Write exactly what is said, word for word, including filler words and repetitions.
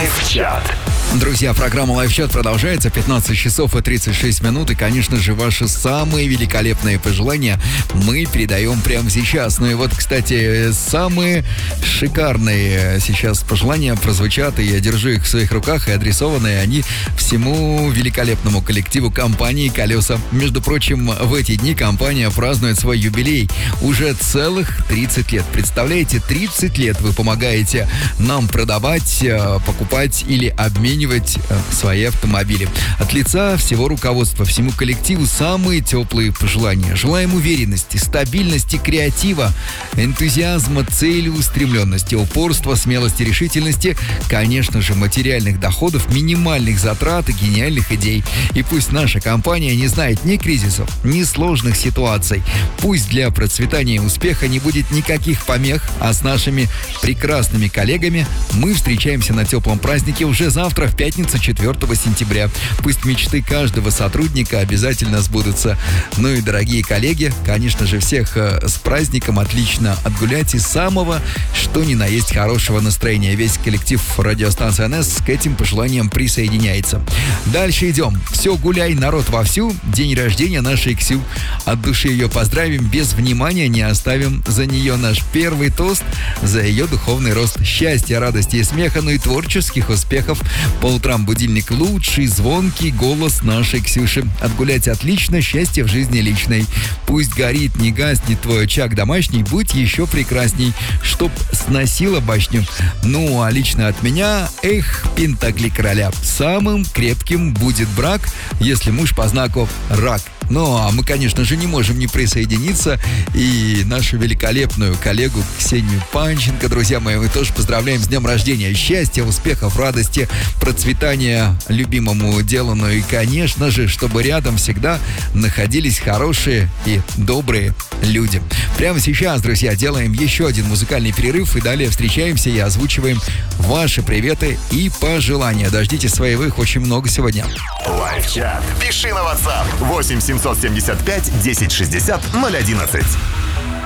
Лайв-чат. Друзья, программа «Лайв-чат» продолжается. пятнадцать часов и тридцать шесть минут. И, конечно же, ваши самые великолепные пожелания мы передаем прямо сейчас. Ну и вот, кстати, самые шикарные сейчас пожелания прозвучат, и я держу их в своих руках, и адресованы они всему великолепному коллективу компании «Колеса». Между прочим, в эти дни компания празднует свой юбилей. Уже целых тридцать лет. Представляете, тридцать лет вы помогаете нам продавать, покупать или обменивать свои автомобили. От лица всего руководства, всему коллективу самые теплые пожелания. Желаем уверенности, стабильности, креатива, энтузиазма, целеустремленности, упорства, смелости, решительности, конечно же, материальных доходов, минимальных затрат и гениальных идей. И пусть наша компания не знает ни кризисов, ни сложных ситуаций. Пусть для процветания и успеха не будет никаких помех, а с нашими прекрасными коллегами мы встречаемся на теплом празднике уже завтра, в пятницу, четвёртого сентября. Пусть мечты каждого сотрудника обязательно сбудутся. Ну и, дорогие коллеги, конечно же, всех э, с праздником. Отлично отгулять и самого, что ни на есть, хорошего настроения. Весь коллектив радиостанции эн эс к этим пожеланиям присоединяется. Дальше идем. Все, гуляй, народ вовсю. День рождения нашей Ксю. От души ее поздравим, без внимания не оставим за нее наш первый тост за ее духовный рост. Счастья, радости и смеха, ну и творческих успехов. По утрам будильник лучший, звонкий голос нашей Ксюши. Отгулять отлично, счастье в жизни личной. Пусть горит, не гаснет твой очаг домашний, будь еще прекрасней, чтоб сносила башню. Ну, а лично от меня, эх, пентакли короля. Самым крепким будет брак, если муж по знаку рак. Ну, а мы, конечно же, не можем не присоединиться и нашу великолепную коллегу Ксению Панченко, друзья мои, мы тоже поздравляем с днем рождения. Счастья, успехов, радости, процветания любимому делу, ну и, конечно же, чтобы рядом всегда находились хорошие и добрые люди. Прямо сейчас, друзья, делаем еще один музыкальный перерыв и далее встречаемся и озвучиваем ваши приветы и пожелания. Дождитесь своих, их очень много сегодня. Лайв-чат. Пиши на WhatsApp восемь семьсот семьдесят пять десять шестьдесят ноль одиннадцать.